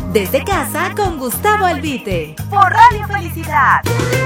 Desde casa con Gustavo Albite. Por Radio Felicidad.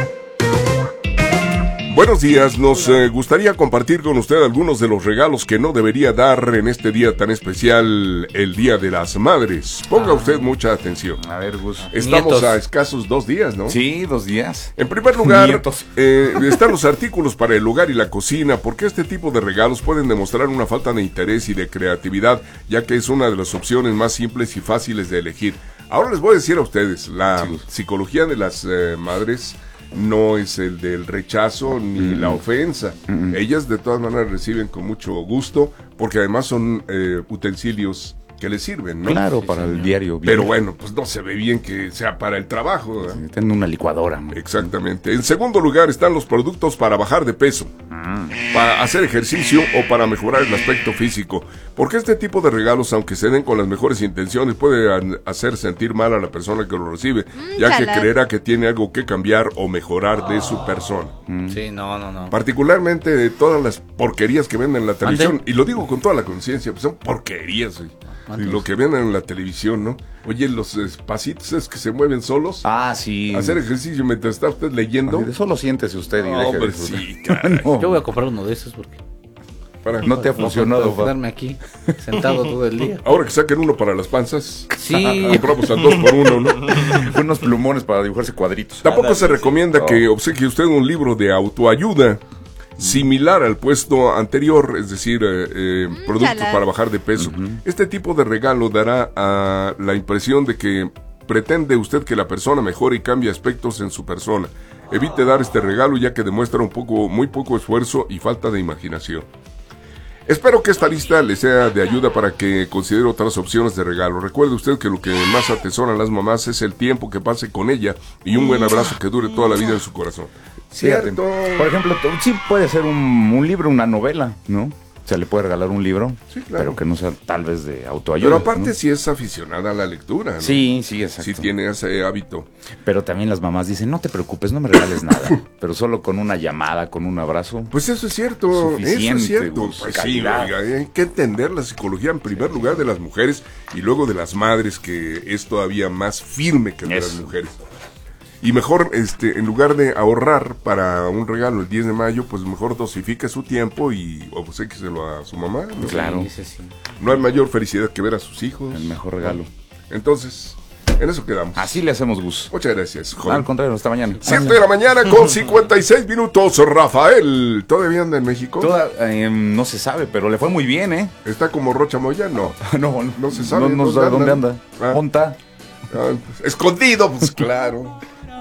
Buenos días, nos gustaría compartir con usted algunos de los regalos que no debería dar en este día tan especial, el Día de las Madres. Ponga usted mucha atención. A ver, Gus. Estamos Nietos. a escasos 2 días, ¿no? Sí, 2 días. En primer lugar, Nietos. están los artículos para el hogar y la cocina, porque este tipo de regalos pueden demostrar una falta de interés y de creatividad, ya que es una de las opciones más simples y fáciles de elegir. Ahora les voy a decir a ustedes, la psicología de las madres no es el del rechazo ni la ofensa. Ellas de todas maneras reciben con mucho gusto, porque además son utensilios que les sirven, ¿no? Claro, para el diario. Pero bueno, pues no se ve bien que sea para el trabajo, ¿verdad? Tienen una licuadora. Exactamente. En segundo lugar están los productos para bajar de peso, para hacer ejercicio o para mejorar el aspecto físico. Porque este tipo de regalos, aunque se den con las mejores intenciones, puede hacer sentir mal a la persona que lo recibe, ya que creerá que tiene algo que cambiar o mejorar de su persona. Sí, no. Particularmente de todas las porquerías que venden en la televisión. Y lo digo con toda la conciencia, pues son porquerías, güey. Y lo que ven en la televisión, ¿no? Oye, los pasitos es que se mueven solos. Ah, sí. Hacer ejercicio mientras está usted leyendo. Así de solo siéntese usted y deje de Hombre, disfrutar. sí, caray. No. Yo voy a comprar uno de esos porque No te ha funcionado, para pa. quedarme aquí sentado todo el día. Ahora que saquen uno para las panzas, Sí. compramos al 2x1, ¿no? Unos plumones para dibujarse cuadritos. Tampoco se recomienda que obsequie usted un libro de autoayuda similar al puesto anterior, es decir, productos para bajar de peso. Este tipo de regalo dará la impresión de que pretende usted que la persona mejore y cambie aspectos en su persona. Evite dar este regalo, ya que demuestra muy poco esfuerzo y falta de imaginación. Espero que esta lista le sea de ayuda para que considere otras opciones de regalo. Recuerde usted que lo que más atesoran las mamás es el tiempo que pase con ella y un buen abrazo que dure toda la vida en su corazón. Fíjate, ¿Cierto? por ejemplo, sí puede ser un libro, una novela, ¿no? Se le puede regalar un libro, Sí, claro. pero que no sea tal vez de autoayuda. Pero aparte ¿no? si es aficionada a la lectura, ¿no? Sí, exacto. Si tiene ese hábito. Pero también las mamás dicen, no te preocupes, no me regales nada. Pero solo con una llamada, con un abrazo. Pues eso es cierto, Suficiente, eso es cierto. Gus, Pues sí, calidad. oiga, hay que entender la psicología en primer lugar de las mujeres y luego de las madres, que es todavía más firme que el de las mujeres. Y mejor, en lugar de ahorrar para un regalo el 10 de mayo, pues mejor dosifique su tiempo y obséquiselo a su mamá, ¿no? Claro. Sí. No hay mayor felicidad que ver a sus hijos. El mejor regalo. Entonces, en eso quedamos. Así le hacemos, Gus. Muchas gracias, joven. Al contrario, hasta mañana. 7 de la mañana con 56 minutos. Rafael, ¿todavía anda en México? No se sabe, pero le fue muy bien, ¿eh? ¿Está como Rocha Moya? No. No se sabe No sabe dónde anda. Ah. ¿Dónde está? Escondido, pues claro.